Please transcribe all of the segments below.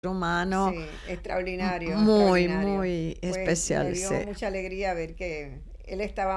humano Sí, extraordinario, muy, extraordinario. muy Pues especial, me dio sí. mucha alegría ver que él estaba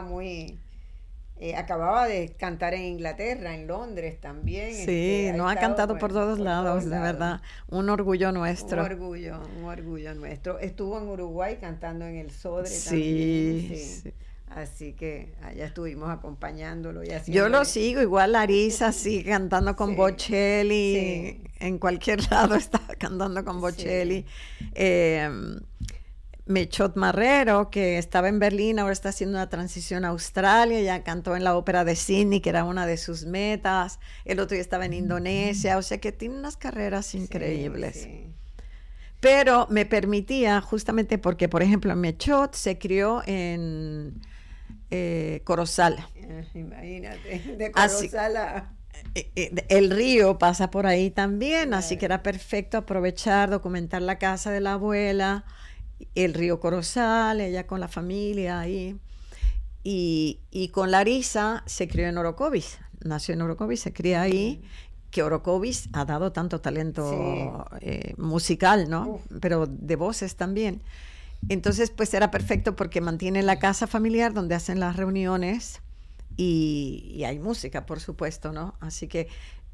acababa de cantar en Inglaterra, en Londres también, Sí, ha no ha estado cantado pues, por todos por todos lados, de lados. verdad, un orgullo nuestro. Un orgullo nuestro. Estuvo en Uruguay cantando en el Sodre también, Sí, sí. sí. Así que allá estuvimos acompañándolo y Yo lo haciéndole, sigo, igual Larisa sigue cantando con sí, Bocelli, sí, en cualquier lado está cantando con sí, Bocelli. Eh, Mechot Marrero, que estaba en Berlín, ahora está haciendo una transición a Australia, ya cantó en la ópera de Sydney, que era una de sus metas. El otro día estaba en Indonesia, o sea que tiene unas carreras sí, increíbles. sí. Pero me permitía, justamente porque, por ejemplo, Mechot se crió en Corozal. Imagínate, de Así, Corozal a... el río pasa por ahí también, así que Claro, era perfecto aprovechar, documentar la casa de la abuela, el río Corozal, ella con la familia ahí. Y con Larisa se crió en Orocovis, nació en Orocovis, se cría ahí, mm, que Orocovis ha dado tanto sí, talento musical, ¿no? uf, Pero de voces también. Entonces, pues era perfecto porque mantiene la casa familiar donde hacen las reuniones y hay música, por supuesto, ¿no? Así que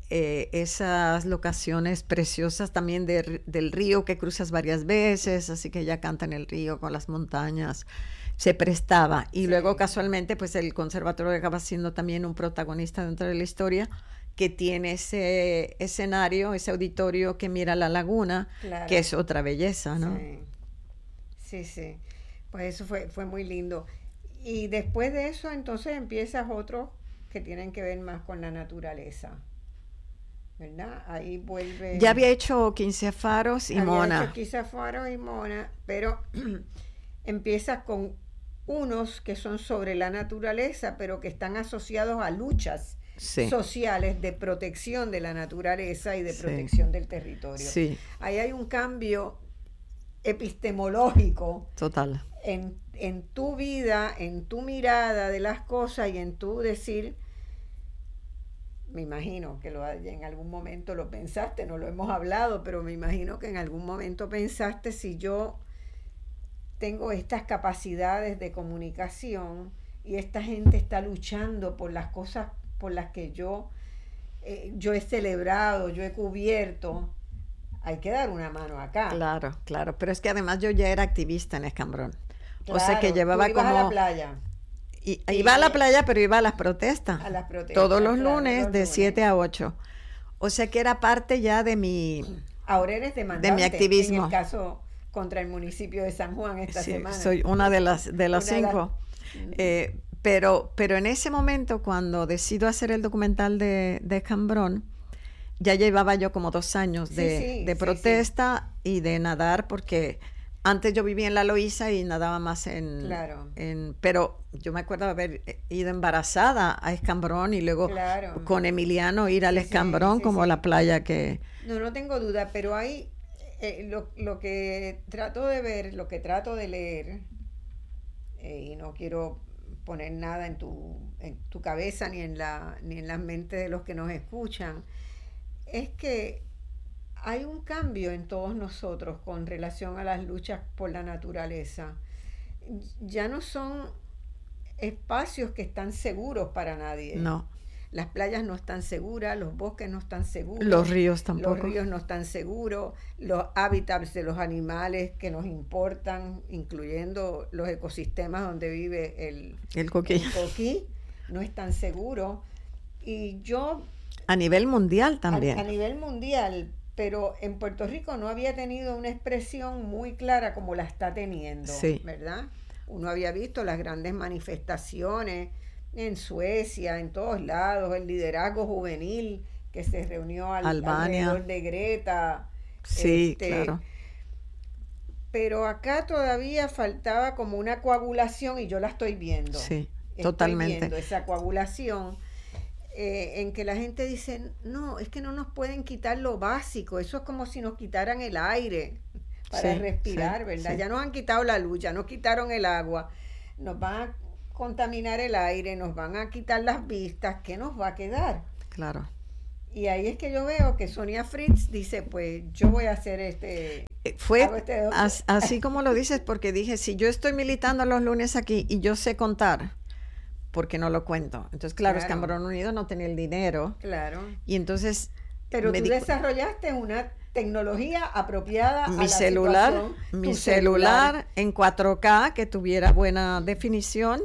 esas locaciones preciosas también del río que cruzas varias veces, así que ella canta en el río con las montañas, se prestaba. Y luego sí, casualmente, pues el conservatorio acaba siendo también un protagonista dentro de la historia que tiene ese escenario, ese auditorio que mira la laguna, que claro, es otra belleza, ¿no? sí, sí, sí. Pues eso fue muy lindo. Y después de eso, entonces empiezas otros que tienen que ver más con la naturaleza, ¿verdad? Ahí Ya vuelve, había hecho 15 faros y había hecho Mona. quizá Faro y Mona, pero empiezas con unos que son sobre la naturaleza, pero que están asociados a luchas Sí, sociales de protección de la naturaleza y de sí, protección del territorio. sí, Ahí hay un cambio epistemológico total. en tu vida, en tu mirada de las cosas y en tu decir, me imagino que en algún momento lo pensaste, no lo hemos hablado, pero me imagino que en algún momento pensaste si yo tengo estas capacidades de comunicación y esta gente está luchando por las cosas por las que yo he celebrado, yo he cubierto, hay que dar una mano acá. Claro, claro. Pero es que además yo ya era activista en Escambrón. O sea que Claro, tú llevaba ibas a la como... playa Iba a la y playa, pero iba a las protestas. a las Todos protestas, los claro, lunes los de lunes. 7 a 8. O sea que era parte ya Ahora eres de mi demandante en el activismo. caso contra el municipio de San Juan esta Sí, semana. soy una de las Una de las... 5. Pero en ese momento, cuando decido hacer el documental de Escambrón, ya llevaba yo como 2 años Sí, sí, de sí, sí, protesta y de nadar, porque antes yo vivía en La Loíza y nadaba más claro, pero yo me acuerdo de haber ido embarazada a Escambrón y luego claro. con Emiliano ir al Sí, sí, Escambrón sí, como a la sí. playa que... No, no tengo duda, pero hay lo que trato de ver, lo que trato de leer, y no quiero poner nada en tu cabeza ni en la mente de los que nos escuchan, es que hay un cambio en todos nosotros con relación a las luchas por la naturaleza. Ya no son espacios que están seguros para nadie. No, Las playas no están seguras, los bosques no están los seguros, ríos los tampoco. ríos no están seguros, los hábitats de los animales que nos importan, incluyendo los ecosistemas donde vive El coquillo. el coquí, no están seguros. Y yo, A nivel mundial a también. nivel mundial, pero en Puerto Rico no había tenido una expresión muy clara como la está teniendo, Sí. ¿verdad? Uno había visto las grandes manifestaciones en Suecia, en todos lados, el liderazgo juvenil que se reunió Albania. alrededor de Greta, Sí, este, claro. pero acá todavía faltaba como una coagulación y yo la Sí, estoy totalmente. viendo esa coagulación en que la gente dice, no, es que no nos pueden quitar lo básico, eso es como si nos quitaran el aire para Sí, sí, respirar, ¿verdad? sí. Ya nos han quitado la luz, ya nos quitaron el agua, nos van a contaminar el aire, nos van a quitar las vistas, ¿qué nos va a quedar? Claro. Y ahí es que yo veo que Sonia Fritz dice, pues yo voy a hacer Fue así como lo dices, porque dije, si yo estoy militando los lunes aquí y yo sé contar, ¿por qué no lo cuento? Entonces, claro, Escambrón Unido no tenía el dinero. Claro. Y entonces... Pero tú desarrollaste una tecnología apropiada a la situación. Mi celular en 4K, que tuviera buena definición,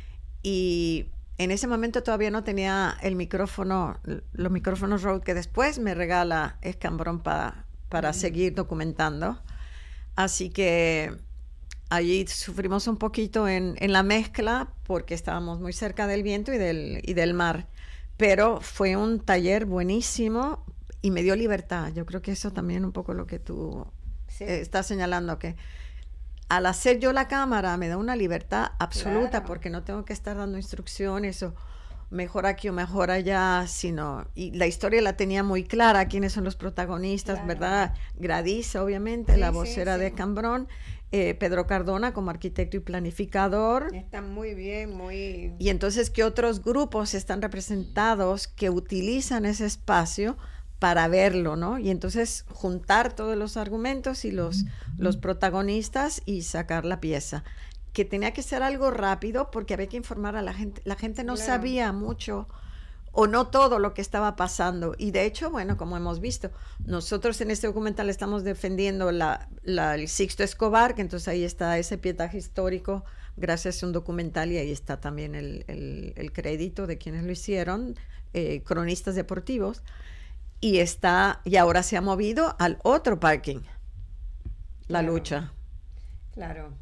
y en ese momento todavía no tenía el micrófono, los micrófonos Rode que después me regala Escambrón para seguir documentando. Así que allí sufrimos un poquito en la mezcla porque estábamos muy cerca del viento y del mar. Pero fue un taller buenísimo y me dio libertad. Yo creo que eso también un poco lo que tú estás señalando, que al hacer yo la cámara me da una libertad absoluta, porque no tengo que estar dando instrucciones o mejor aquí o mejor allá, y la historia la tenía muy clara, quiénes son los protagonistas, ¿verdad? Gradisa, obviamente, la vocera de Escambrón, Pedro Cardona como arquitecto y planificador. Están muy bien, muy... Y entonces, ¿qué otros grupos están representados que utilizan ese espacio para verlo, ¿no? Y entonces juntar todos los argumentos y los protagonistas y sacar la pieza. Que tenía que ser algo rápido porque había que informar a la gente. La gente no sabía mucho o no todo lo que estaba pasando. Y de hecho, bueno, como hemos visto, nosotros en este documental estamos defendiendo el Sixto Escobar, que entonces ahí está ese pietaje histórico gracias a un documental, y ahí está también el crédito de quienes lo hicieron, cronistas deportivos. Y ahora se ha movido al otro parking, la lucha. Claro.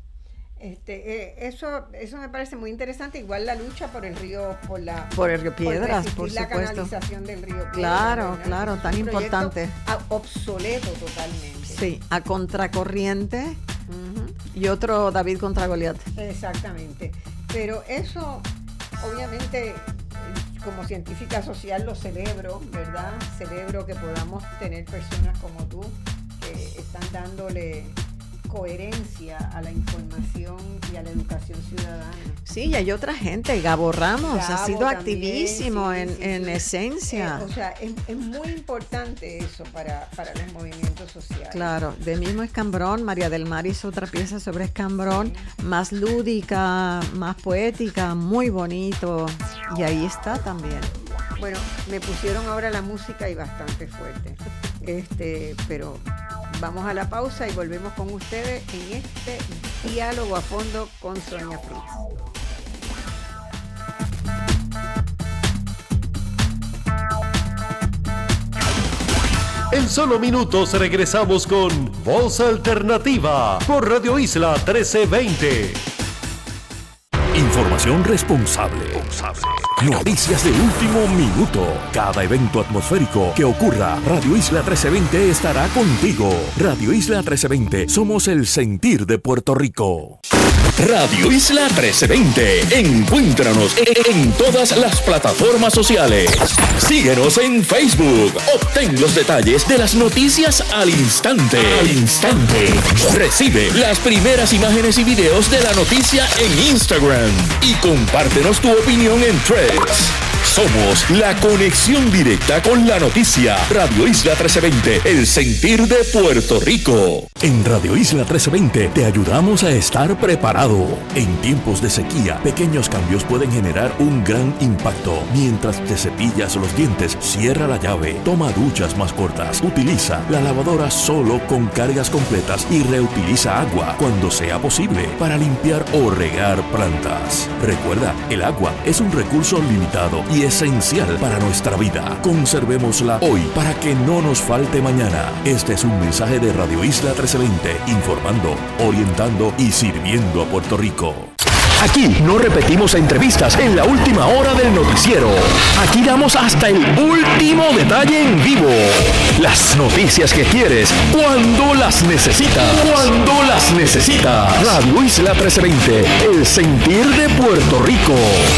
Eso me parece muy interesante. Igual la lucha por el río, por el río Piedras, por la supuesto. Canalización del río Piedras. Claro, ¿verdad? claro, tan importante. Obsoleto totalmente. Sí, a contracorriente. Y otro David contra Goliat. Exactamente. Pero eso, obviamente, como científica social lo celebro, ¿verdad? Celebro que podamos tener personas como tú que están dándole coherencia a la información y a la educación ciudadana. Sí, y hay otra gente. Gabo Ramos ha sido también, activísimo en esencia. O sea, es muy importante eso para los movimientos sociales. Claro, de mismo Escambrón, María del Mar hizo otra pieza sobre Escambrón, más lúdica, más poética, muy bonito, y ahí está también. Bueno, me pusieron ahora la música y bastante fuerte, pero vamos a la pausa y volvemos con ustedes en este diálogo a fondo con Sonia Fritz. En solo minutos regresamos con Voz Alternativa por Radio Isla 1320. Información responsable. Noticias de último minuto. Cada evento atmosférico que ocurra, Radio Isla 1320 estará contigo. Radio Isla 1320, somos el sentir de Puerto Rico. Radio Isla 1320. Encuéntranos en todas las plataformas sociales. Síguenos en Facebook. Obtén los detalles de las noticias al instante. Recibe las primeras imágenes y videos de la noticia en Instagram. Y compártenos tu opinión en Threads. Somos la conexión directa con la noticia. Radio Isla 1320, el sentir de Puerto Rico. En Radio Isla 1320 te ayudamos a estar preparado. En tiempos de sequía, pequeños cambios pueden generar un gran impacto. Mientras te cepillas los dientes, cierra la llave, toma duchas más cortas, utiliza la lavadora solo con cargas completas y reutiliza agua cuando sea posible para limpiar o regar plantas. Recuerda, el agua es un recurso limitado y esencial para nuestra vida. Conservémosla hoy para que no nos falte mañana. Este es un mensaje de Radio Isla 1320, informando, orientando y sirviendo a Puerto Rico. Aquí no repetimos entrevistas en la última hora del noticiero. Aquí damos hasta el último detalle en vivo. Las noticias que quieres cuando las necesitas. Radio Isla 1320, el sentir de Puerto Rico.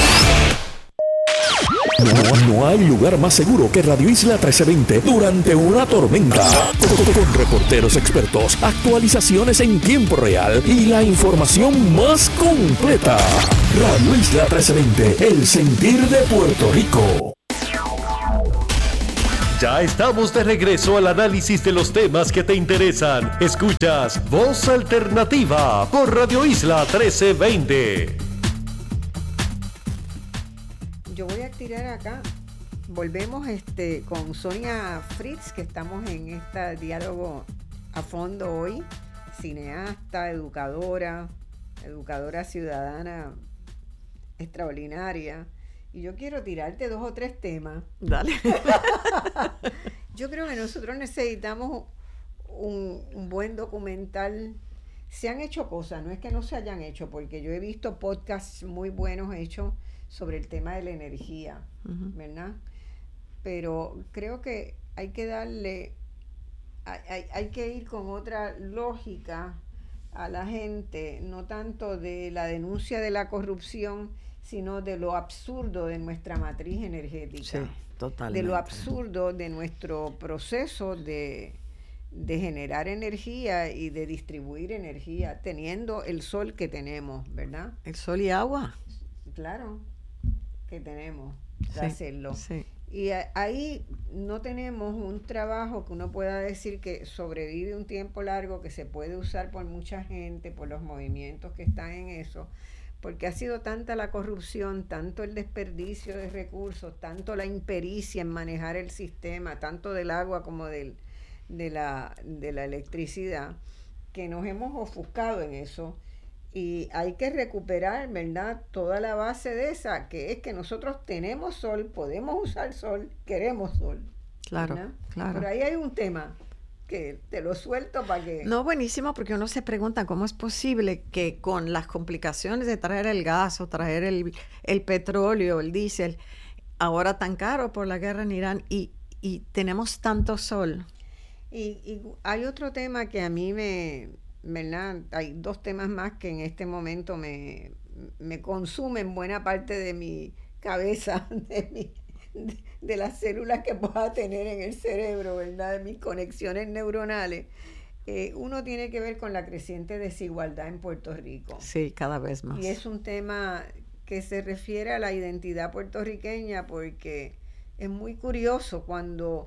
No hay lugar más seguro que Radio Isla 1320 durante una tormenta. Con reporteros expertos, actualizaciones en tiempo real y la información más completa. Radio Isla 1320, el sentir de Puerto Rico. Ya estamos de regreso al análisis de los temas que te interesan. Escuchas Voz Alternativa por Radio Isla 1320. Yo voy a tirar acá. Volvemos con Sonia Fritz, que estamos en este diálogo a fondo hoy. Cineasta, educadora ciudadana extraordinaria. Y yo quiero tirarte 2 o 3 temas. Dale. Yo creo que nosotros necesitamos un buen documental. Se han hecho cosas, no es que no se hayan hecho, porque yo he visto podcasts muy buenos hechos sobre el tema de la energía, ¿verdad? Pero creo que hay que darle, hay que ir con otra lógica a la gente, no tanto de la denuncia de la corrupción, sino de lo absurdo de nuestra matriz energética. Sí, totalmente. De lo absurdo de nuestro proceso de generar energía y de distribuir energía, teniendo el sol que tenemos, ¿verdad? El sol y agua. Claro, que tenemos de Sí, hacerlo. sí. Y ahí no tenemos un trabajo que uno pueda decir que sobrevive un tiempo largo, que se puede usar por mucha gente, por los movimientos que están en eso, porque ha sido tanta la corrupción, tanto el desperdicio de recursos, tanto la impericia en manejar el sistema, tanto del agua como de la electricidad, que nos hemos ofuscado en eso. Y hay que recuperar, ¿verdad?, toda la base de esa, que es que nosotros tenemos sol, podemos usar sol, queremos sol. Claro, ¿verdad? claro. Pero ahí hay un tema que te lo suelto para que... No, buenísimo, porque uno se pregunta cómo es posible que con las complicaciones de traer el gas o traer el petróleo, el diésel, ahora tan caro por la guerra en Irán, y tenemos tanto sol. Y hay otro tema que a mí ¿verdad? Hay 2 temas más que en este momento me consumen buena parte de mi cabeza, de las células que pueda tener en el cerebro, ¿verdad? De mis conexiones neuronales. Uno tiene que ver con la creciente desigualdad en Puerto Rico. Sí, cada vez más. Y es un tema que se refiere a la identidad puertorriqueña, porque es muy curioso cuando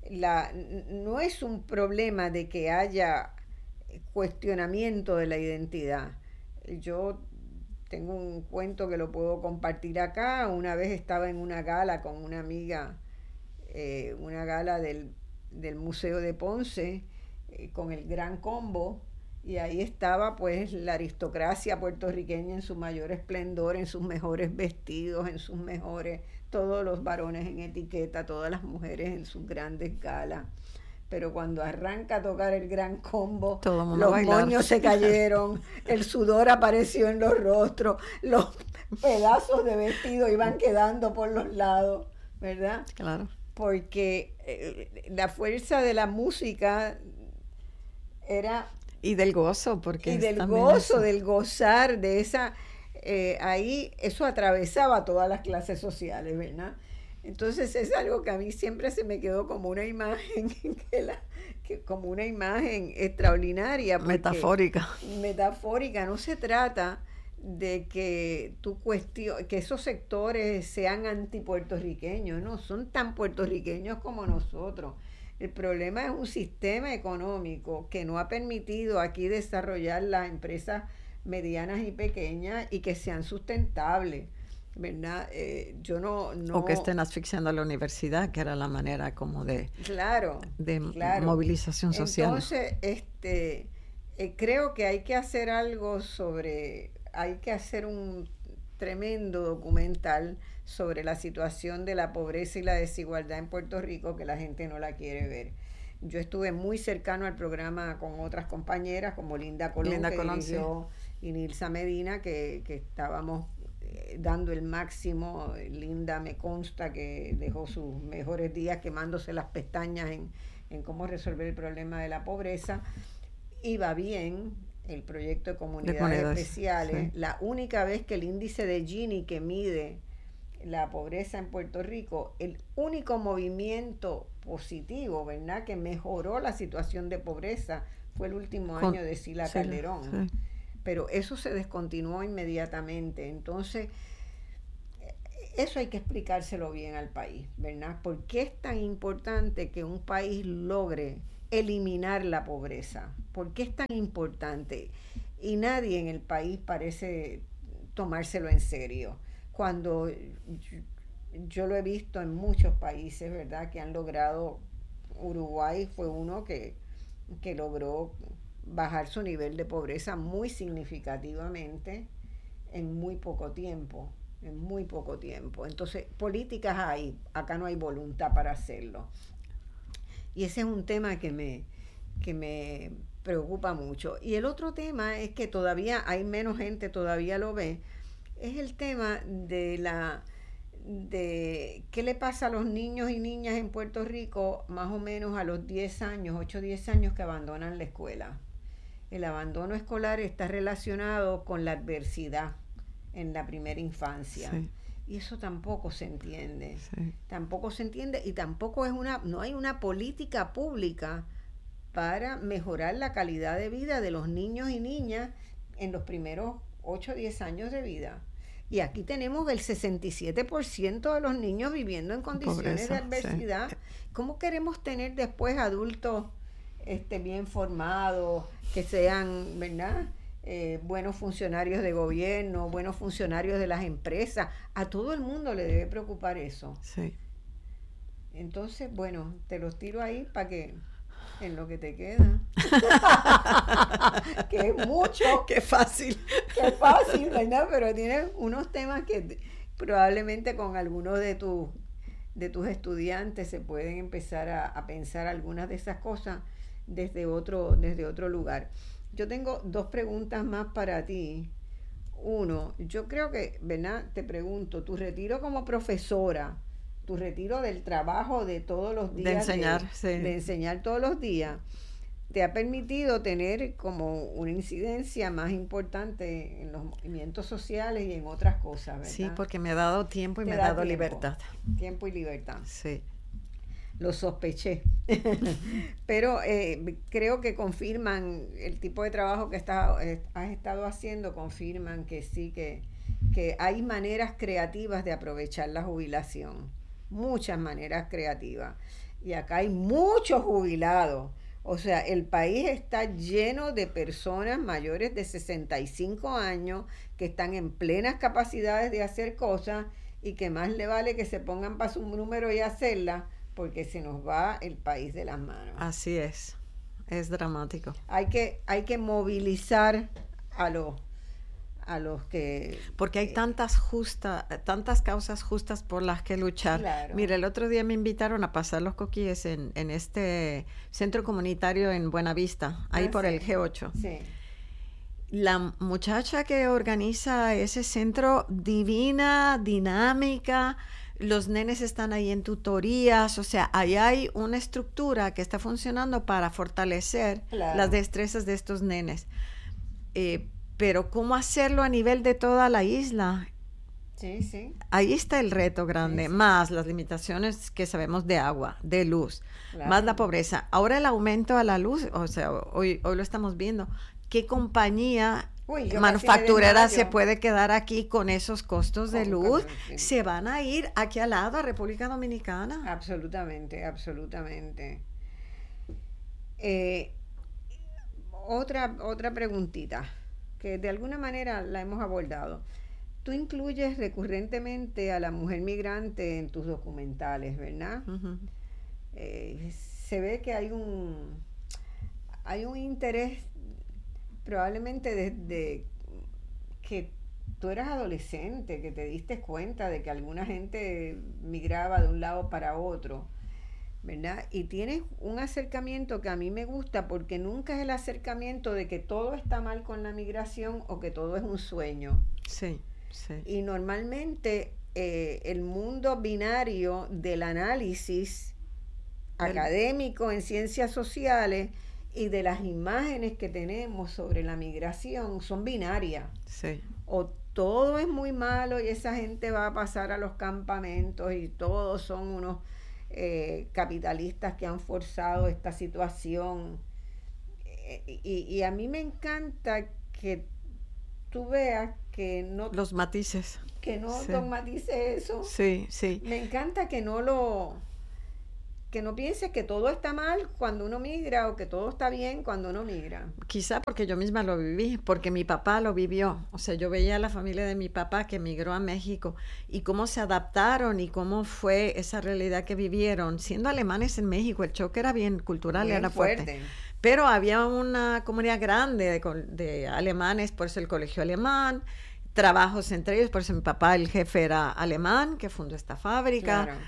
no es un problema de que haya cuestionamiento de la identidad. Yo tengo un cuento que lo puedo compartir acá. Una vez estaba en una gala con una amiga, una gala del Museo de Ponce, con el Gran Combo, y ahí estaba pues la aristocracia puertorriqueña en su mayor esplendor, en sus mejores vestidos, en sus mejores, todos los varones en etiqueta, todas las mujeres en sus grandes galas. Pero cuando arranca a tocar el Gran Combo, los moños se cayeron, el sudor apareció en los rostros, los pedazos de vestido iban quedando por los lados, ¿verdad? Claro. Porque la fuerza de la música era... Y del gozo, porque... Y del gozo, del gozar, de esa... ahí eso atravesaba todas las clases sociales, ¿verdad? Entonces es algo que a mí siempre se me quedó como una imagen, como una imagen extraordinaria. Metafórica. Metafórica, no se trata de que que esos sectores sean antipuertorriqueños, no, son tan puertorriqueños como nosotros. El problema es un sistema económico que no ha permitido aquí desarrollar las empresas medianas y pequeñas y que sean sustentables, ¿verdad? Yo no... O que estén asfixiando a la universidad, que era la manera como de movilización social. Entonces, creo que hay que hacer algo hay que hacer un tremendo documental sobre la situación de la pobreza y la desigualdad en Puerto Rico, que la gente no la quiere ver. Yo estuve muy cercano al programa con otras compañeras como Linda Colón, dirigió, sí, y Nilsa Medina, que estábamos dando el máximo. Linda me consta que dejó sus mejores días quemándose las pestañas en cómo resolver el problema de la pobreza. Iba bien el proyecto de comunidades especiales. Sí. La única vez que el índice de Gini, que mide la pobreza en Puerto Rico, el único movimiento positivo, ¿verdad?, que mejoró la situación de pobreza fue el último año de Sila Calderón. Sí. Pero eso se descontinuó inmediatamente. Entonces, eso hay que explicárselo bien al país, ¿verdad? ¿Por qué es tan importante que un país logre eliminar la pobreza? ¿Por qué es tan importante? Y nadie en el país parece tomárselo en serio. Cuando yo lo he visto en muchos países, ¿verdad? Que han logrado, Uruguay fue uno que logró bajar su nivel de pobreza muy significativamente en muy poco tiempo. Entonces, políticas hay, acá no hay voluntad para hacerlo. Y ese es un tema que me preocupa mucho. Y el otro tema es que todavía hay menos gente, todavía lo ve, es el tema de qué le pasa a los niños y niñas en Puerto Rico más o menos a los 10 años, 8 o 10 años que abandonan la escuela. El abandono escolar está relacionado con la adversidad en la primera infancia. Sí. Y eso tampoco se entiende. Sí. Tampoco se entiende y tampoco no hay una política pública para mejorar la calidad de vida de los niños y niñas en los primeros 8 o 10 años de vida. Y aquí tenemos el 67% de los niños viviendo en condiciones de adversidad. Sí. ¿Cómo queremos tener después adultos bien formados, que sean, ¿verdad?, buenos funcionarios de gobierno, buenos funcionarios de las empresas? A todo el mundo le debe preocupar eso. Sí. Entonces, bueno, te los tiro ahí para que en lo que te queda. Que es mucho. Qué fácil. Qué fácil, ¿verdad? Pero tienes unos temas que probablemente con algunos de tus estudiantes se pueden empezar a pensar algunas de esas cosas desde otro lugar. Yo tengo 2 preguntas más para ti. Uno, yo creo que, ¿verdad? Te pregunto, tu retiro como profesora, tu retiro del trabajo de todos los días, de enseñar todos los días, te ha permitido tener como una incidencia más importante en los movimientos sociales y en otras cosas, ¿verdad? Sí, porque me ha dado tiempo y me ha dado libertad. Tiempo y libertad. Sí. Lo sospeché. Pero creo que confirman el tipo de trabajo que has estado haciendo, confirman que sí, que hay maneras creativas de aprovechar la jubilación. Muchas maneras creativas. Y acá hay muchos jubilados. O sea, el país está lleno de personas mayores de 65 años que están en plenas capacidades de hacer cosas y que más le vale que se pongan para su número y hacerlas, porque se nos va el país de las manos. Así es dramático. Hay que movilizar a los que... Porque hay tantas causas justas por las que luchar. Claro. Mira, el otro día me invitaron a pasar los coquíes en este centro comunitario en Buenavista, ahí por el G8. Sí. La muchacha que organiza ese centro, divina, dinámica, los nenes están ahí en tutorías, o sea, ahí hay una estructura que está funcionando para fortalecer las destrezas de estos nenes. Pero ¿cómo hacerlo a nivel de toda la isla? Sí, sí. Ahí está el reto grande, sí. Más las limitaciones que sabemos de agua, de luz, más la pobreza. Ahora el aumento a la luz, o sea, hoy lo estamos viendo. ¿Qué compañía manufacturera se puede quedar aquí con esos costos de luz? Se van a ir aquí al lado, a República Dominicana. Absolutamente. Otra preguntita, que de alguna manera la hemos abordado. Tú incluyes recurrentemente a la mujer migrante en tus documentales, ¿verdad? Uh-huh. Se ve que hay un interés, probablemente desde que tú eras adolescente, que te diste cuenta de que alguna gente migraba de un lado para otro, ¿verdad? Y tienes un acercamiento que a mí me gusta, porque nunca es el acercamiento de que todo está mal con la migración o que todo es un sueño. Sí. Y normalmente el mundo binario del análisis académico en ciencias sociales y de las imágenes que tenemos sobre la migración son binarias. Sí. O todo es muy malo y esa gente va a pasar a los campamentos y todos son unos capitalistas que han forzado esta situación. Y a mí me encanta que tú veas que no... Los matices. que no Sí. dogmatice eso. Sí, sí. Me encanta que no pienses que todo está mal cuando uno migra o que todo está bien cuando uno migra. Quizá porque yo misma lo viví, porque mi papá lo vivió. O sea, yo veía a la familia de mi papá que emigró a México y cómo se adaptaron y cómo fue esa realidad que vivieron. Siendo alemanes en México, el choque era bien cultural, Bien era fuerte. fuerte. Pero había una comunidad grande de alemanes, por eso el colegio alemán, trabajos entre ellos, por eso mi papá, el jefe, era alemán, que fundó esta fábrica. Claro.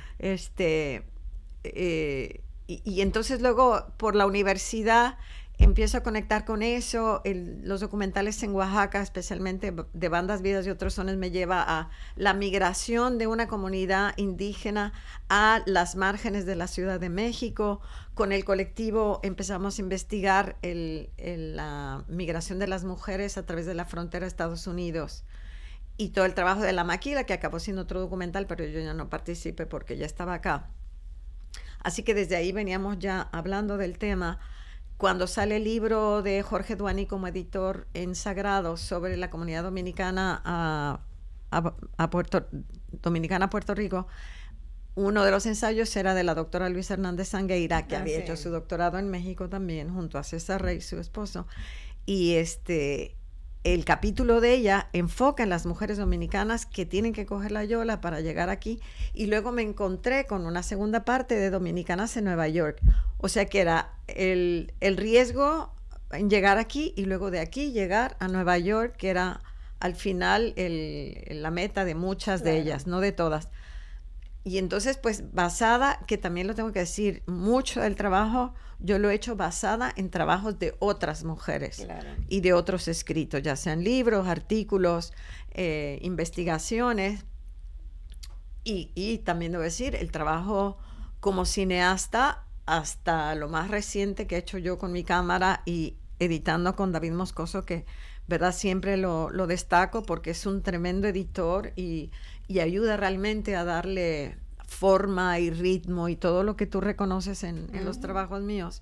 Y entonces luego por la universidad empiezo a conectar con eso. Los documentales en Oaxaca, especialmente de Bandas Vidas y Otros Sones, me lleva a la migración de una comunidad indígena a las márgenes de la Ciudad de México. Con el colectivo empezamos a investigar la migración de las mujeres a través de la frontera de Estados Unidos. Y todo el trabajo de la maquila, que acabó siendo otro documental, pero yo ya no participé porque ya estaba acá. Así que desde ahí veníamos ya hablando del tema. Cuando sale el libro de Jorge Duani como editor en Sagrado sobre la comunidad dominicana Dominicana a Puerto Rico, uno de los ensayos era de la doctora Luisa Hernández Sangueira, que había hecho su doctorado en México también, junto a César Rey, su esposo. Y el capítulo de ella enfoca en las mujeres dominicanas que tienen que coger la yola para llegar aquí, y luego me encontré con una segunda parte de dominicanas en Nueva York, o sea que era el riesgo en llegar aquí y luego de aquí llegar a Nueva York, que era al final la meta de muchas de ellas, no de todas. Y entonces, pues, basada, que también lo tengo que decir, mucho del trabajo yo lo he hecho basada en trabajos de otras mujeres, claro, y de otros escritos, ya sean libros, artículos, investigaciones. Y también debo decir, el trabajo como cineasta, hasta lo más reciente que he hecho yo con mi cámara y editando con David Moscoso, que, ¿verdad?, siempre lo destaco porque es un tremendo editor y ayuda realmente a darle forma y ritmo y todo lo que tú reconoces en los trabajos míos.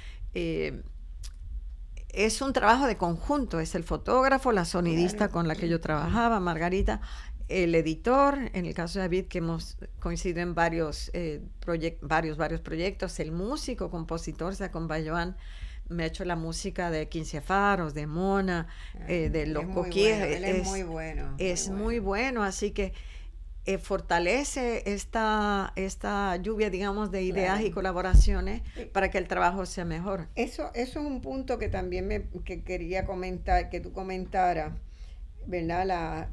Es un trabajo de conjunto, es el fotógrafo, la sonidista con la que yo trabajaba, Margarita, el editor, en el caso de David, que hemos coincidido en varios proyectos, el músico, compositor, Sacón Bayoán, me ha hecho la música de 15 Faros, de Mona, de Los Coquíes. Él es muy bueno. Es muy bueno, así que fortalece esta lluvia, digamos, de ideas, claro, y colaboraciones para que el trabajo sea mejor. Eso es un punto que también que quería comentar, que tú comentaras, ¿verdad?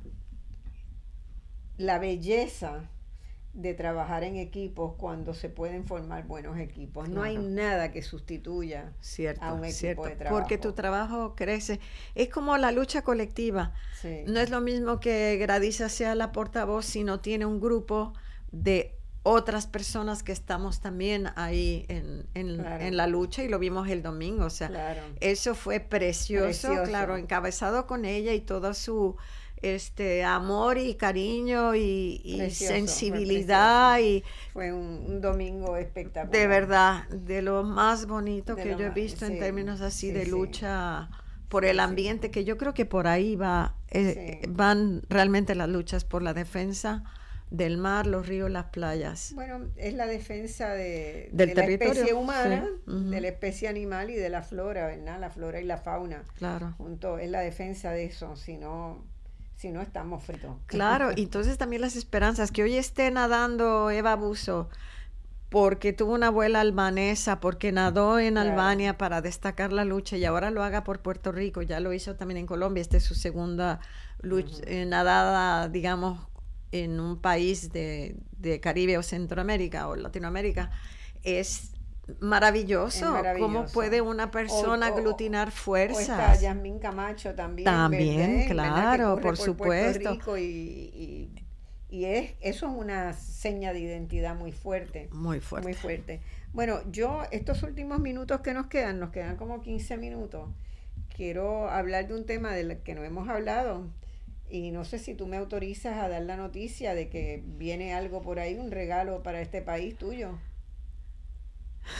La belleza de trabajar en equipos cuando se pueden formar buenos equipos. Claro. No hay nada que sustituya a un equipo de trabajo. Porque tu trabajo crece. Es como la lucha colectiva. Sí. No es lo mismo que Gradisa sea la portavoz si no tiene un grupo de otras personas que estamos también ahí claro, en la lucha, y lo vimos el domingo. O sea, claro, eso fue precioso, claro, encabezado con ella y todo su amor y cariño y sensibilidad. Fue un domingo espectacular. De verdad, de lo más bonito que yo he visto en términos así de lucha por el ambiente, que yo creo que por ahí van realmente las luchas por la defensa del mar, los ríos, las playas. Bueno, es la defensa del de la especie territorio humana, de la especie animal y de la flora, ¿verdad? La flora y la fauna. Claro. Junto, es la defensa de eso, si no estamos fritos. Claro, y entonces también las esperanzas, que hoy esté nadando Eva Busso porque tuvo una abuela albanesa, porque nadó en Albania para destacar la lucha, y ahora lo haga por Puerto Rico, ya lo hizo también en Colombia, esta es su segunda lucha, nadada, digamos, en un país de Caribe o Centroamérica o Latinoamérica. Es maravilloso, cómo puede una persona aglutinar fuerzas. O está Yasmín Camacho también. También, claro, por supuesto. Puerto Rico y eso es una seña de identidad muy fuerte. Muy fuerte. Muy fuerte. Bueno, estos últimos minutos que nos quedan como 15 minutos, quiero hablar de un tema del que no hemos hablado, y no sé si tú me autorizas a dar la noticia de que viene algo por ahí, un regalo para este país tuyo.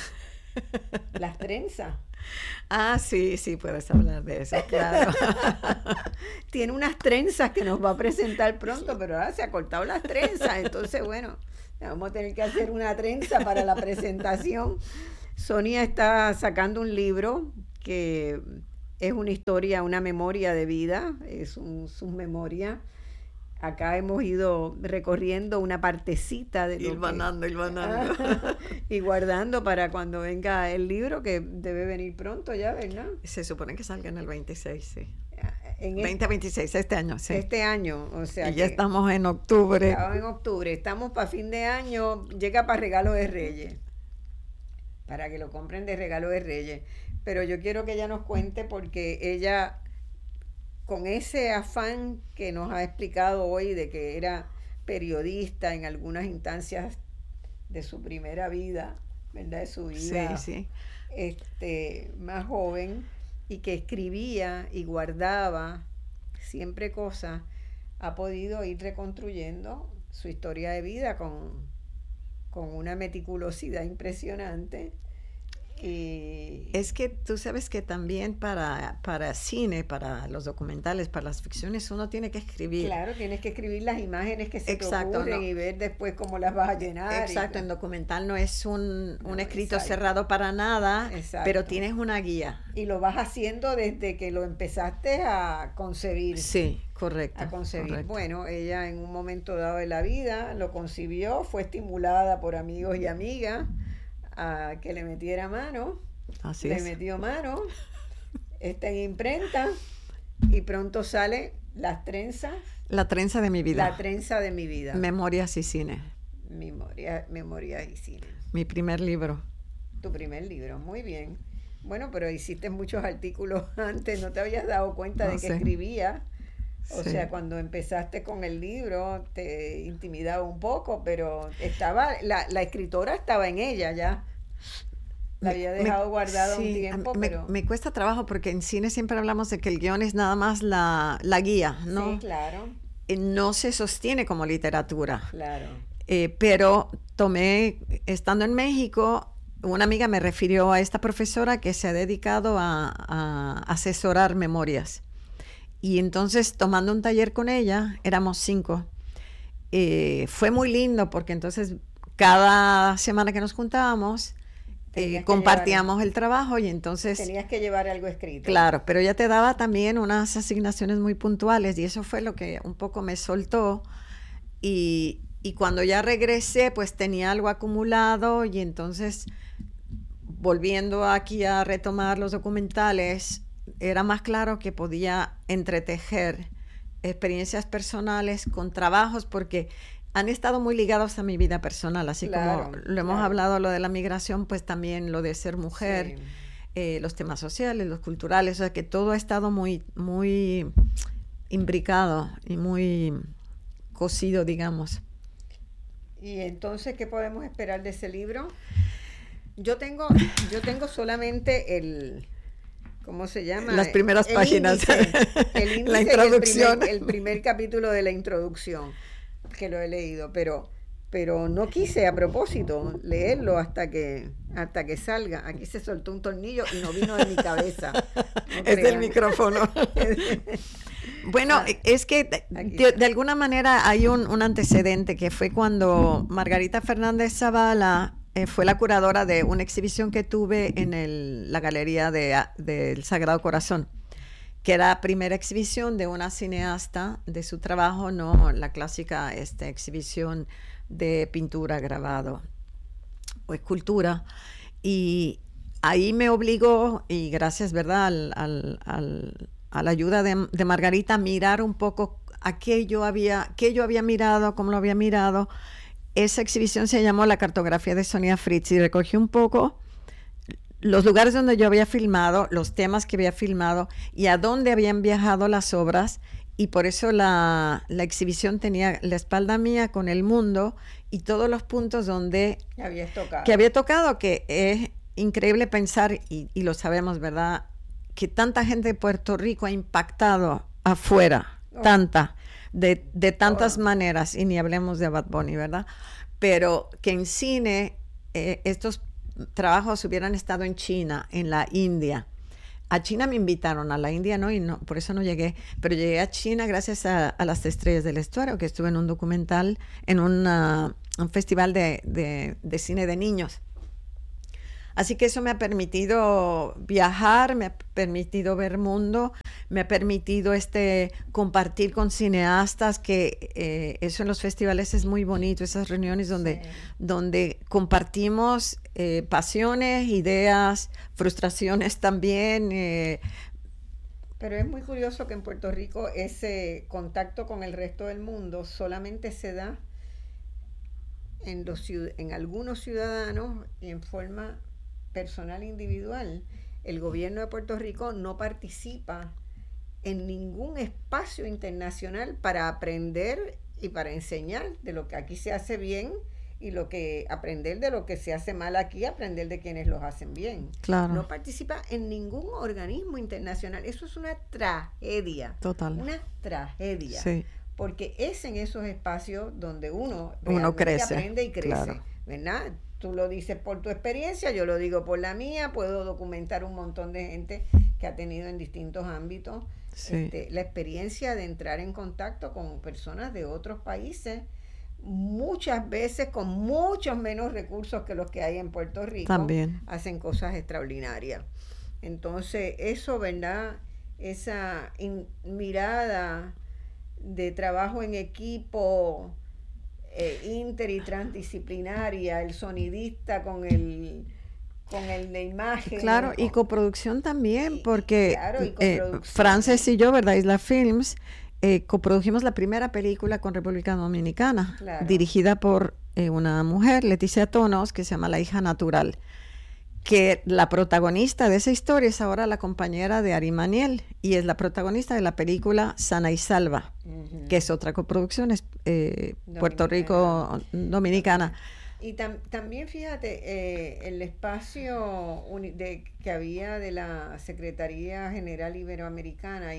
Las trenzas. Ah, sí, sí, puedes hablar de eso, claro. Tiene unas trenzas que nos va a presentar pronto, pero ahora se ha cortado las trenzas. Entonces, bueno, vamos a tener que hacer una trenza para la presentación. Sonia está sacando un libro que es una historia, una memoria de vida, es sus memorias. Acá hemos ido recorriendo una partecita de lo Hilvanando. y guardando para cuando venga el libro, que debe venir pronto ya, ¿verdad? Se supone que salga en el 26, sí. En 2026, este año, sí. Este año, o sea. Y ya estamos en octubre. Estamos en octubre, estamos para fin de año, llega para regalo de Reyes, para que lo compren de regalo de Reyes. Pero yo quiero que ella nos cuente, porque ella, con ese afán que nos ha explicado hoy de que era periodista en algunas instancias de su primera vida, ¿verdad? De su vida, sí. Más joven, y que escribía y guardaba siempre cosas, ha podido ir reconstruyendo su historia de vida con una meticulosidad impresionante. Y es que tú sabes que también para cine, para los documentales, para las ficciones, uno tiene que escribir. Claro, tienes que escribir las imágenes que se te Exacto, ocurren, ¿no? Y ver después cómo las vas a llenar. Exacto, en documental no es un escrito exacto. cerrado para nada, Exacto. pero tienes una guía. Y lo vas haciendo desde que lo empezaste a concebir. Sí, correcto. A concebir. Correcto. Bueno, ella en un momento dado de la vida lo concibió, fue estimulada por amigos y amigas a que le metiera mano. Así le es. metió mano, está en imprenta, y pronto sale Las trenzas. La trenza de mi vida. La trenza de mi vida. Memorias y cine. Memorias y cine. Mi primer libro. Tu primer libro, muy bien. Bueno, pero hiciste muchos artículos antes, no te habías dado cuenta de que escribías. O sea, cuando empezaste con el libro te intimidaba un poco, pero estaba la escritora estaba en ella ya. La había dejado guardada un tiempo, pero... Me cuesta trabajo, porque en cine siempre hablamos de que el guión es nada más la guía, ¿no? Sí, claro. No se sostiene como literatura. Claro. Pero estando en México, una amiga me refirió a esta profesora que se ha dedicado a asesorar memorias. Y entonces, tomando un taller con ella, éramos 5. Fue muy lindo, porque entonces cada semana que nos juntábamos, compartíamos el trabajo, y entonces... Tenías que llevar algo escrito. Claro, pero ella te daba también unas asignaciones muy puntuales, y eso fue lo que un poco me soltó. Y cuando ya regresé, pues tenía algo acumulado, y entonces, volviendo aquí a retomar los documentales, era más claro que podía entretejer experiencias personales con trabajos, porque han estado muy ligados a mi vida personal, así como lo hemos hablado, lo de la migración, pues también lo de ser mujer, los temas sociales, los culturales, o sea que todo ha estado muy, muy imbricado y muy cosido, digamos. Y entonces, ¿qué podemos esperar de ese libro? Yo tengo solamente el... ¿Cómo se llama? Las primeras páginas. El índice, la introducción. El primer capítulo de la introducción, que lo he leído, pero no quise a propósito leerlo hasta que salga. Aquí se soltó un tornillo y no vino de mi cabeza. No es del micrófono. Bueno, es que de alguna manera hay un antecedente, que fue cuando Margarita Fernández Zavala fue la curadora de una exhibición que tuve en la Galería del Sagrado Corazón, que era la primera exhibición de una cineasta de su trabajo, no la clásica exhibición de pintura, grabado o escultura. Y ahí me obligó, y gracias, ¿verdad?, a la ayuda de Margarita, a mirar un poco qué yo había mirado, cómo lo había mirado. Esa exhibición se llamó La cartografía de Sonia Fritz, y recogió un poco los lugares donde yo había filmado, los temas que había filmado y a dónde habían viajado las obras, y por eso la exhibición tenía la espalda mía con el mundo y todos los puntos donde que había tocado, que es increíble pensar, y lo sabemos, ¿verdad?, que tanta gente de Puerto Rico ha impactado afuera, de tantas maneras, y ni hablemos de Bad Bunny, ¿verdad? Pero que en cine estos trabajos hubieran estado en China, en la India. A China me invitaron, a la India no, y no, por eso no llegué, pero llegué a China gracias a las Estrellas del Estuario, que estuve en un documental, en un festival de cine de niños. Así que eso me ha permitido viajar, me ha permitido ver mundo, me ha permitido compartir con cineastas, que eso en los festivales es muy bonito, esas reuniones donde compartimos pasiones, ideas, frustraciones también. Pero es muy curioso que en Puerto Rico ese contacto con el resto del mundo solamente se da en algunos ciudadanos y en forma personal individual. El gobierno de Puerto Rico no participa en ningún espacio internacional para aprender y para enseñar de lo que aquí se hace bien y aprender de lo que se hace mal aquí, aprender de quienes los hacen bien. Claro. No participa en ningún organismo internacional. Eso es una tragedia. Total. Una tragedia. Sí. Porque es en esos espacios donde uno crece, aprende y crece, claro. ¿verdad? Tú lo dices por tu experiencia, yo lo digo por la mía, puedo documentar un montón de gente que ha tenido en distintos ámbitos la experiencia de entrar en contacto con personas de otros países, muchas veces con muchos menos recursos que los que hay en Puerto Rico. También hacen cosas extraordinarias. Entonces, eso, ¿verdad? Esa mirada de trabajo en equipo, inter y transdisciplinaria, el sonidista con el de imagen. Claro, y coproducción también, porque coproducción. Frances y yo, ¿verdad? Isla Films, coprodujimos la primera película con República Dominicana, claro, dirigida por una mujer, Leticia Tonos, que se llama La Hija Natural, que la protagonista de esa historia es ahora la compañera de Ari Maniel, y es la protagonista de la película Sana y Salva, que es otra coproducción, Puerto Rico Dominicana. Y también fíjate, el espacio que había de la Secretaría General Iberoamericana,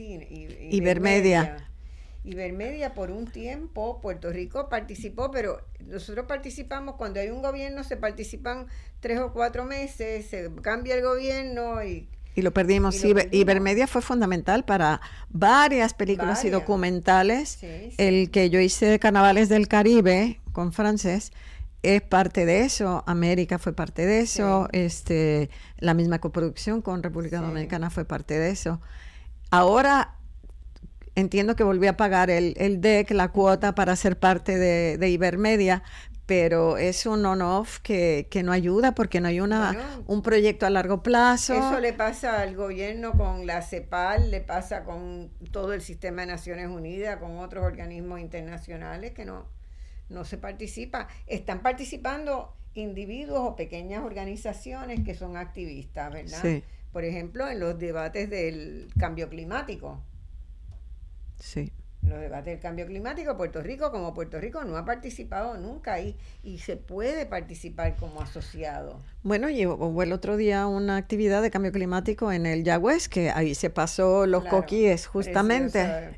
Ibermedia, por un tiempo Puerto Rico participó, pero nosotros participamos cuando hay un gobierno, se participan 3 o 4 meses, se cambia el gobierno y lo perdimos. Ibermedia fue fundamental para varias películas y documentales. Sí. El que yo hice de Carnavales del Caribe con Frances es parte de eso, América fue parte de eso, la misma coproducción con República Dominicana fue parte de eso. Ahora entiendo que volví a pagar el DEC, la cuota para ser parte de Ibermedia, pero es un on-off que no ayuda porque no hay un proyecto a largo plazo. Eso le pasa al gobierno con la CEPAL, le pasa con todo el sistema de Naciones Unidas, con otros organismos internacionales que no se participa. Están participando individuos o pequeñas organizaciones que son activistas, ¿verdad? Sí. Por ejemplo, en los debates del cambio climático. Sí. Los debates del cambio climático, Puerto Rico no ha participado nunca ahí, y se puede participar como asociado. Bueno, hubo el otro día una actividad de cambio climático en el Yagüez, que ahí se pasó los coquíes justamente.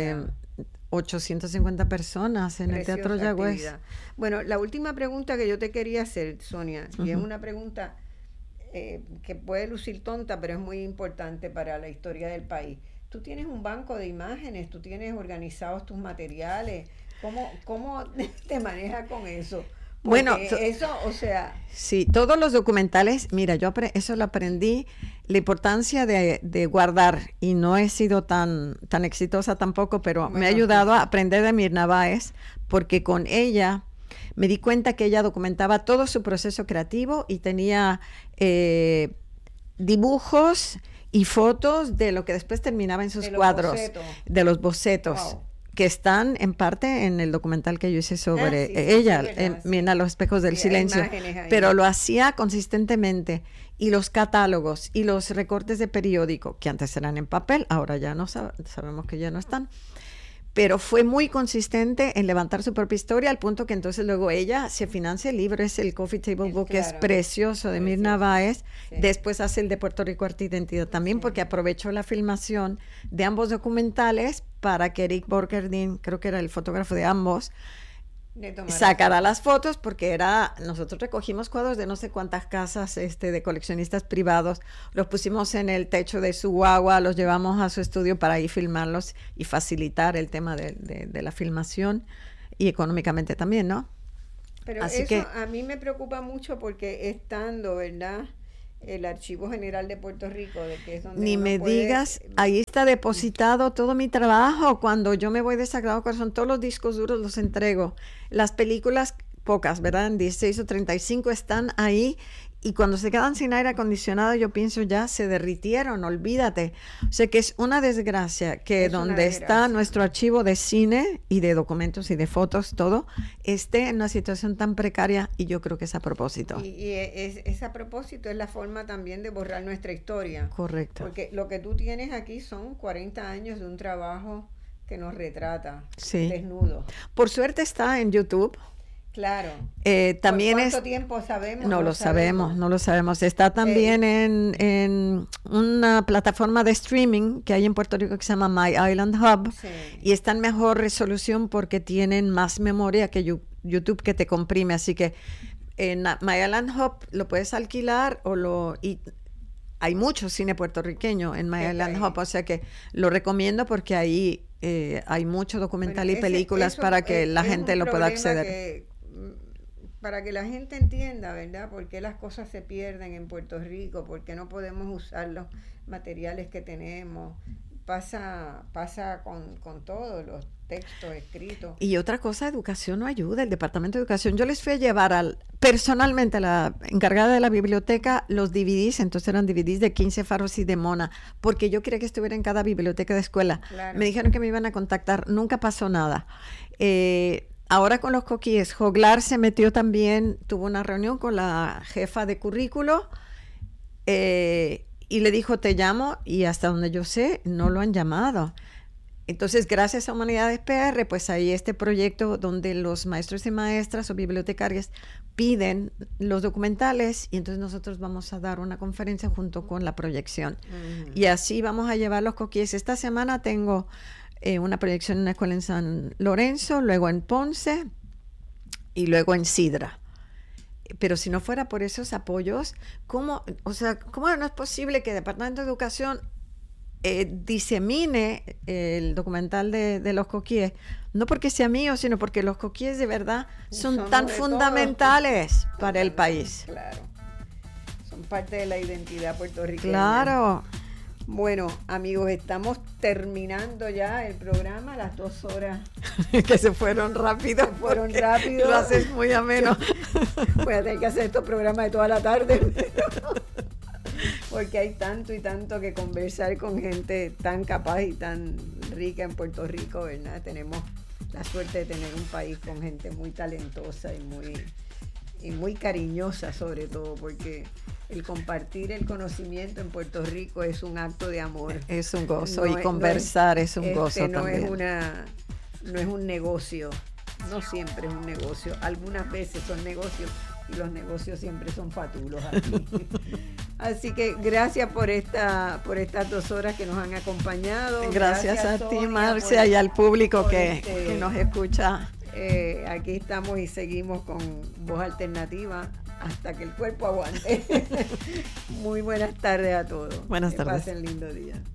850 personas en el Teatro Yagüez. Bueno, la última pregunta que yo te quería hacer, Sonia, y es una pregunta que puede lucir tonta, pero es muy importante para la historia del país. Tú tienes un banco de imágenes, tú tienes organizados tus materiales. ¿Cómo te manejas con eso? Porque bueno, eso, o sea... Sí, todos los documentales, mira, yo eso lo aprendí, la importancia de guardar, y no he sido tan exitosa tampoco, pero me ha ayudado a aprender de Mirna Báez, porque con ella me di cuenta que ella documentaba todo su proceso creativo y tenía dibujos y fotos de lo que después terminaba en sus cuadros, de los bocetos. Wow. Que están en parte en el documental que yo hice sobre ella, Mirna, Los espejos del silencio, pero lo hacía consistentemente, y los catálogos y los recortes de periódico, que antes eran en papel, ahora ya no sabemos que ya no están, pero fue muy consistente en levantar su propia historia, al punto que entonces luego ella se financia el libro, es el Coffee Table Book, que es precioso, de Mirna Báez. Después hace el de Puerto Rico Arte e Identidad también, porque aprovechó la filmación de ambos documentales para que Eric Borgerdin, creo que era el fotógrafo de ambos, sacará las fotos, porque nosotros recogimos cuadros de no sé cuántas casas de coleccionistas privados, los pusimos en el techo de su guagua, los llevamos a su estudio para ahí filmarlos y facilitar el tema de la filmación, y económicamente también, ¿no? Pero así eso que a mí me preocupa mucho, porque estando, ¿verdad?, el Archivo General de Puerto Rico, de que es donde ni uno me puede, digas, ahí está depositado todo mi trabajo. Cuando yo me voy de Sagrado Corazón, todos los discos duros los entrego. Las películas, pocas, ¿verdad? En 16 o 35 están ahí, y cuando se quedan sin aire acondicionado, yo pienso, ya se derritieron, olvídate. O sea que es una desgracia que donde está nuestro archivo de cine y de documentos y de fotos, todo, esté en una situación tan precaria, y yo creo que es a propósito. Y es a propósito, es la forma también de borrar nuestra historia. Correcto. Porque lo que tú tienes aquí son 40 años de un trabajo que nos retrata, sí, desnudo. Por suerte está en YouTube. Claro. También ¿Cuánto tiempo sabemos? No lo sabemos. Está también en una plataforma de streaming que hay en Puerto Rico que se llama My Island Hub, sí, y está en mejor resolución porque tienen más memoria que YouTube, que te comprime. Así que en My Island Hub lo puedes alquilar y hay mucho cine puertorriqueño en My Island Hub, o sea que lo recomiendo, porque ahí hay mucho documental y películas para que la gente lo pueda acceder. Para que la gente entienda, ¿verdad?, por qué las cosas se pierden en Puerto Rico, por qué no podemos usar los materiales que tenemos. Pasa con todos los textos escritos. Y otra cosa, educación no ayuda, el Departamento de Educación. Yo les fui a llevar personalmente a la encargada de la biblioteca los DVDs, entonces eran DVDs de 15 faros y de Mona, porque yo quería que estuviera en cada biblioteca de escuela. Claro. Me dijeron que me iban a contactar, nunca pasó nada. Ahora con los coquíes, Joglar se metió también, tuvo una reunión con la jefa de currículo, y le dijo, te llamo, y hasta donde yo sé, no lo han llamado. Entonces, gracias a Humanidades PR, pues hay este proyecto donde los maestros y maestras o bibliotecarias piden los documentales, y entonces nosotros vamos a dar una conferencia junto con la proyección. Y así vamos a llevar los coquíes. Esta semana tengo una proyección en una escuela en San Lorenzo, luego en Ponce y luego en Sidra. Pero si no fuera por esos apoyos, ¿cómo no es posible que el Departamento de Educación disemine el documental de los coquíes? No porque sea mío, sino porque los coquíes de verdad son tan fundamentales para el país. Claro, son parte de la identidad puertorriqueña. Claro. Bueno, amigos, estamos terminando ya el programa, las 2 horas. Que se fueron rápido. Lo haces muy ameno. Voy a tener que hacer estos programas de toda la tarde. Porque hay tanto y tanto que conversar con gente tan capaz y tan rica en Puerto Rico, ¿verdad? Tenemos la suerte de tener un país con gente muy talentosa y muy cariñosa, sobre todo, porque el compartir el conocimiento en Puerto Rico es un acto de amor. Es un gozo, y conversar es un gozo no también. No es un negocio, no siempre es un negocio, algunas veces son negocios, y los negocios siempre son fatulos aquí. Así que gracias por estas 2 horas que nos han acompañado. Gracias a Sonia, ti, Marcia, y al público que nos escucha. Aquí estamos y seguimos con Voz Alternativa hasta que el cuerpo aguante. Muy buenas tardes a todos. Buenas tardes. Que pasen lindo día.